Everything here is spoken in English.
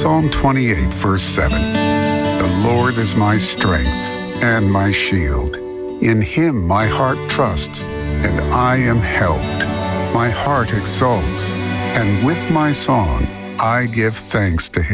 Psalm 28, verse 7. The Lord is my strength and my shield. In him my heart trusts, and I am helped. My heart exults, and with my song I give thanks to him.